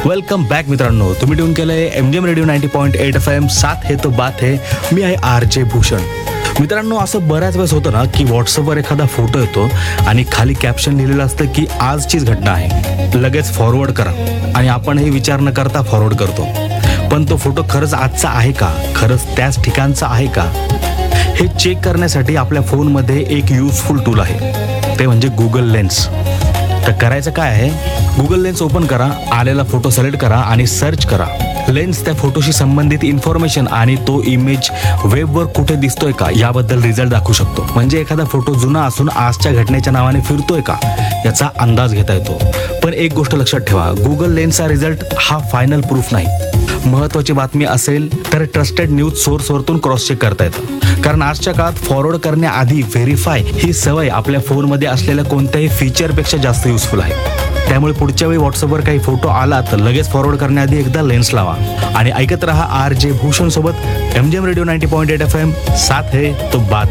Welcome back मित्रांनो, तुम्ही tune केलंय एमजीएम रेडिओ 90.8 FM. साथ है तो बात है. मी आहे RJ भूषण. मित्रांनो, असं बऱ्याच वेळेस होतं ना की व्हॉट्सअपवर एखादा फोटो येतो आणि खाली कॅप्शन लिहिलेलं असतं की आजचीच घटना आहे, लगेच फॉरवर्ड करा. आणि आपण हे विचार न करता फॉरवर्ड करतो. पण तो फोटो खरंच आजचा आहे का, खरंच त्याच ठिकाणचा आहे का, हे चेक करण्यासाठी आपल्या फोनमध्ये एक युजफुल टूल आहे, ते म्हणजे गुगल लेन्स. तर करायचं काय आहे, गुगल लेन्स ओपन करा, आलेला फोटो सिलेक्ट करा आणि सर्च करा. लेन्स त्या फोटोशी संबंधित इन्फॉर्मेशन आणि तो इमेज वेबवर कुठे दिसतोय का याबद्दल रिझल्ट दाखवू शकतो. म्हणजे एखादा फोटो जुना असून आजच्या घटनेच्या नावाने फिरतोय का याचा अंदाज घेता येतो. पण एक गोष्ट लक्षात ठेवा, गुगल लेन्सचा रिझल्ट हा फायनल प्रूफ नाही. महत्त्वाची बातमी असेल तर ट्रस्टेड न्यूज सोर्सवरतून क्रॉस चेक करता येतं. कारण आजच्या काळात फॉरवर्ड करण्याआधी व्हेरीफाय ही सवय आपल्या फोनमध्ये असलेल्या कोणत्याही फीचरपेक्षा जास्त युजफुल आहे. त्यामुळे पुढच्या वेळी व्हॉट्सअपवर काही फोटो आला तर लगेच फॉरवर्ड करण्याआधी एकदा लेन्स लावा. आणि ऐकत रहा RJ भूषण सोबत एमजीएम रेडिओ 90.8 FM. साथ है तो बात